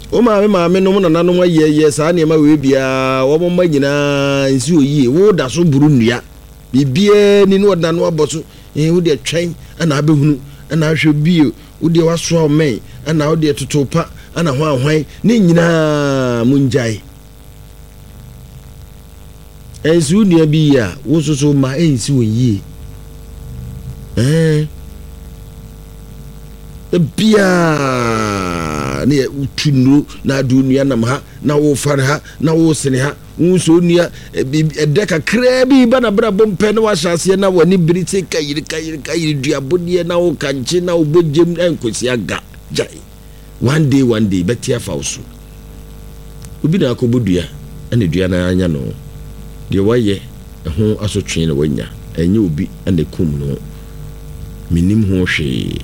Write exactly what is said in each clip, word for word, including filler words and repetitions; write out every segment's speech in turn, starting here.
o ma me ma me no na nanom aye ye saa ne ma we bia wo mo ma nyina nsi oyi wo da so buru nnua bibie ni no da no aboso eh wo de twen ana abehunu ana ahwe bio wo de waso o men ana wo de totopa ana ho ahwan ne nyina munjai ensi nnua bi ya wo so so ma ensi oyi eh bia ne utunu na dunia nam ha na wo fare ha na wo sene ha unso nia edeka krebi bana bra bompe na wa hyase na wani brite kayiri kayiri kayiri duabodie na wo kanche na wo bojem enkosi aga jai one day one day betia fausu obi na akobodua ene dua na anya no de waye ho asotwe na wanya enye obi ene kum no minim ho hwe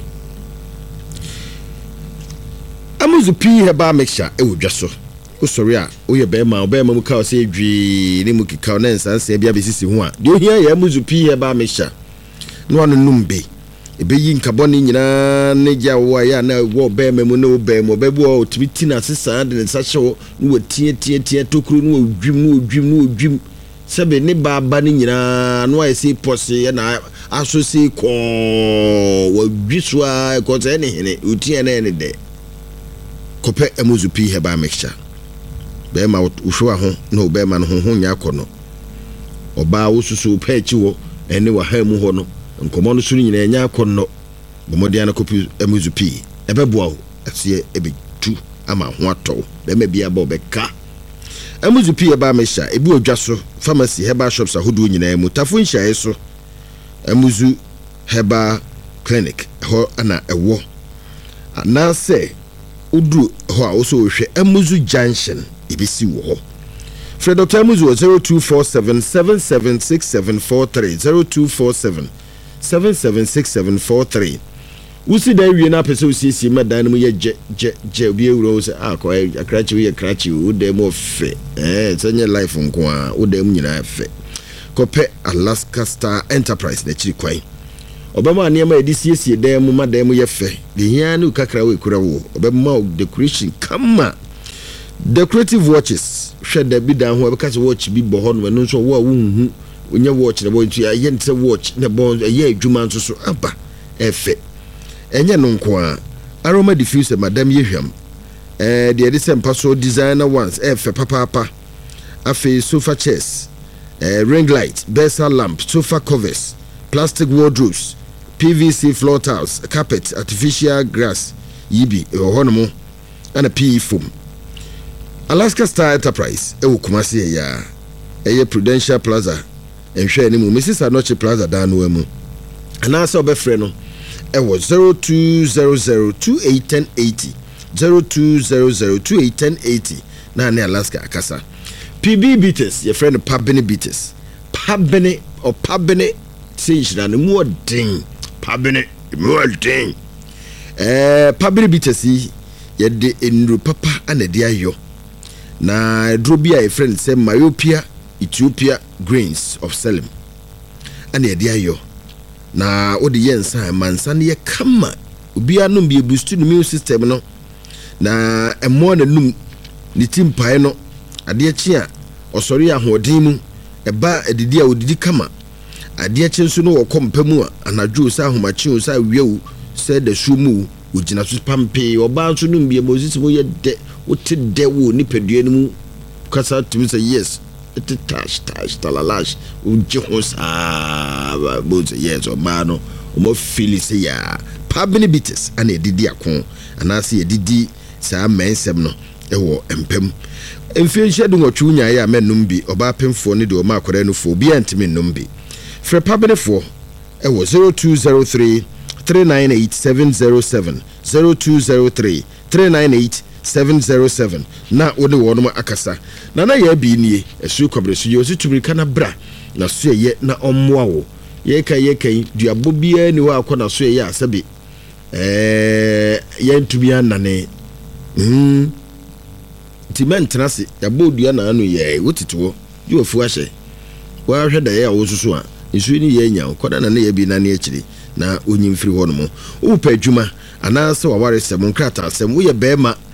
amuzu pi heba mixture e wodwaso o sorry a o ye be ma o be ma mu ka o se dwi ni mu kika na nsanse bia be sisi ho a de o hia ya amuzu pi heba mixture no anu numbe e be yi nkaboni nyina ne gya wo ya na wo be ma mu na o be mo be bu o tibiti na sesa de nsa hye no tie tie tie tokuru no odwim no odwim no odwim sebe ne baba ni nyina no a se pose na aso se ko wo dwiso a ko te ne hene o tie na ne de kope amuzu pi heba mixture be ma uhwa ho no be ma no ho nya kono oba wosusu pechi wo ene wa ha mu ho no nkomo no suru nyina nya kono bomodia na kopi amuzu pi ebe boa ho ase ebe tu ama ho ato be ma bia ba obeka amuzu pi heba mixture ebi odwaso pharmacy heba shops ahodo nyina mu tafo nhyae so amuzu heba clinic ho ana ewo ana se udu ho a oso hwe amuzu junction ibisi wo ho Fred Doctor Amuzu zero two four seven seven seven six seven four three zero two four seven seven seven six seven four three usi da wie na pese usisi madan mu ye je je je obi ewuro se akọ akrachi we akrachi wo dem ofe eh senye life nko a wo dem nyina fe kope Alaska Star Enterprise na chiri kwan obama anema edisiesie dem mu madam ye fe de hia ne ukakra we kura wo obama decoration kama decorative watches hwe da bi dan ho abeka se watch bi bo ho no no so wo wunhu onye watch na bo ntu ya ye nte watch na bo ye adwuma nso so aba efe enye no nko a aroma diffuser madam ye hwam eh de edise mpaso designer ones efe papa papa afi sofa chairs eh ring light bezel lamp sofa covers plastic wardrobes P V C floor tiles carpet artificial grass yibi ehonomo ana P E foam Alaska Star Enterprise e wokumase ya eye Prudential Plaza enhwe ni mu Missus Anoche Plaza danu emu ana so obefre no e wo zero two zero zero two eight one zero eight zero zero two zero zero two eight one zero eight zero na ne Alaska akasa P B Beaters your friend Pabene Beaters Pabene or Pabene since na mu odin Pabene mu odin eh Pabene Beaters ye de enru papa anade ayo na drobia a friend say myopia Ethiopia grains of Salem ane de ayo na odi yensa mansa ne kama obi anom bi boost no immune system no na emo na num ni timpai no ade chi a osori ahodin mu eba edidi a odidi kama ade chi nso no wokompa mu a anadwo sa ahomachi o sa wiewu se da sumu ugina so pampe oba nso num bi moses mo ye de wote de wo ni pedua no mu kasa timi say yes it tash tash talalash uji ho sa bo yes o ma no mo feel say ya Pabene Beaters ana edidi akon ana se edidi sa mensem no ewo empem emfie hyedu nwotwu nya ya menum bi oba pemfo ne de o ma akore no fo bi antimi num bi fre Pabene fo ewo zero two zero three three nine eight seven zero seven zero two zero three three nine eight seven zero seven na wode wono akasa na na ya bi nie esu kwabresu ye osi tubirika na bra na so ye na ommoa wo ye ka ye kan duabo bia ni wa akona so ye asabe eh ye ntubia nane mm timentrase ya bodua na anu ye wotito ye ofu ahye wa hwe da ye a wosusu a esu ni ye nya koda na na ye bi na ne akiri na onyimfiri ho no mo wo pa adwuma ana se wa ware se mo nkrata se mo ye bema